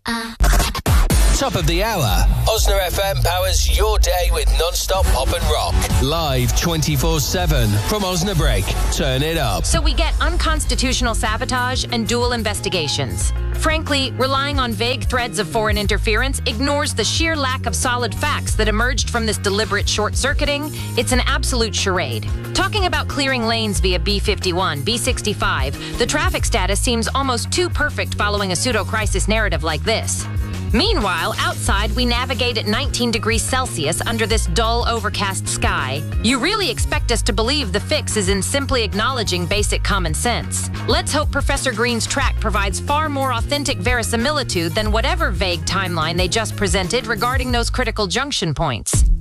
Top of the hour. Osna FM powers your day with non-stop pop and rock. Live 24/7 from Osnabrück. Turn it up. So we get unconstitutional sabotage and dual investigations. Frankly, relying on vague threads of foreign interference ignores the sheer lack of solid facts that emerged from this deliberate short-circuiting. It's an absolute charade. Talking about clearing lanes via B51, B65, the traffic status seems almost too perfect following a pseudo-crisis narrative like this. Meanwhile, outside, we navigate at 19 degrees Celsius under this dull, overcast sky. You really expect us to believe the fix is in simply acknowledging basic common sense. Let's hope Professor Green's track provides far more authentic verisimilitude than whatever vague timeline they just presented regarding those critical junction points.